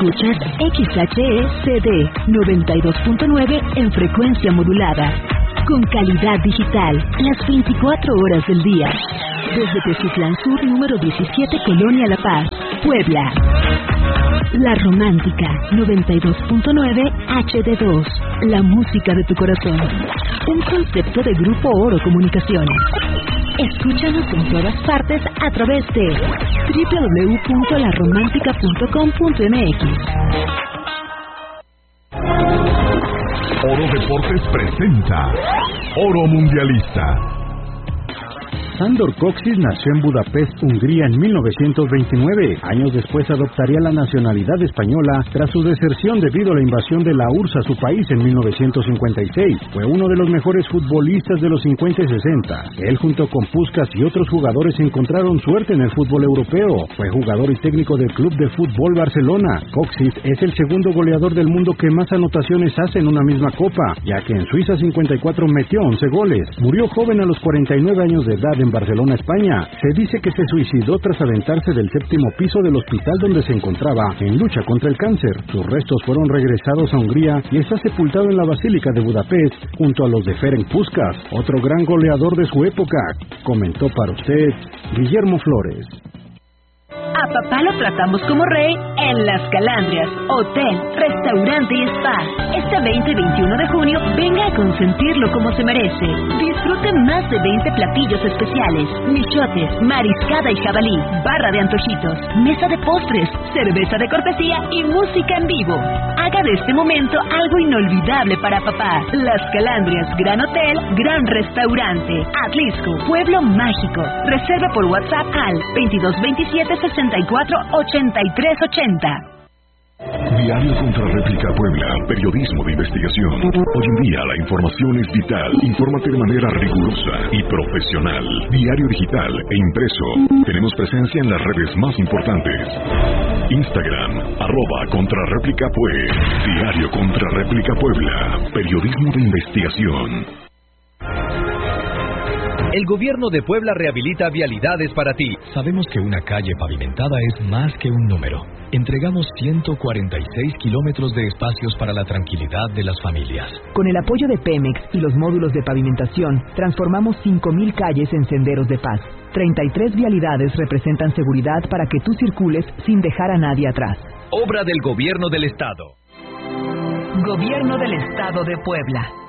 Escuchas XHECD 92.9 en frecuencia modulada. Con calidad digital, las 24 horas del día. Desde Teciutlán Sur, número 17, Colonia La Paz, Puebla. La Romántica 92.9 HD2. La música de tu corazón. Un concepto de Grupo Oro Comunicaciones. Escúchanos en todas partes a través de www.laromántica.com.mx. Oro Deportes presenta Oro Mundialista. Sándor Kocsis nació en Budapest, Hungría en 1929. Años después adoptaría la nacionalidad española tras su deserción debido a la invasión de la URSS a su país en 1956. Fue uno de los mejores futbolistas de los 50 y 60. Él junto con Puskás y otros jugadores encontraron suerte en el fútbol europeo. Fue jugador y técnico del Club de Fútbol Barcelona. Kocsis es el segundo goleador del mundo que más anotaciones hace en una misma copa, ya que en Suiza 54 metió 11 goles. Murió joven a los 49 años de edad en Barcelona, España. Se dice que se suicidó tras aventarse del 7º piso del hospital donde se encontraba en lucha contra el cáncer. Sus restos fueron regresados a Hungría y está sepultado en la Basílica de Budapest junto a los de Ferenc Puskás, otro gran goleador de su época. Comentó para usted Guillermo Flores. A papá lo tratamos como rey en Las Calandrias, hotel, restaurante y spa. Este 20 y 21 de junio, venga a consentirlo como se merece. Disfrute más de 20 platillos especiales, michotes, mariscada y jabalí, barra de antojitos, mesa de postres, cerveza de cortesía y música en vivo. Haga de este momento algo inolvidable para papá. Las Calandrias, gran hotel, gran restaurante. Atlisco, pueblo mágico. Reserva por WhatsApp al 2227 64 83 80. Diario Contra Réplica Puebla, periodismo de investigación. Hoy en día la información es vital. Infórmate de manera rigurosa y profesional. Diario digital e impreso. Tenemos presencia en las redes más importantes. Instagram, @ContraRéplicaPue. Diario Contra Réplica Puebla, periodismo de investigación. El gobierno de Puebla rehabilita vialidades para ti. Sabemos que una calle pavimentada es más que un número. Entregamos 146 kilómetros de espacios para la tranquilidad de las familias. Con el apoyo de Pemex y los módulos de pavimentación, transformamos 5,000 calles en senderos de paz. 33 vialidades representan seguridad para que tú circules sin dejar a nadie atrás. Obra del Gobierno del Estado. Gobierno del Estado de Puebla.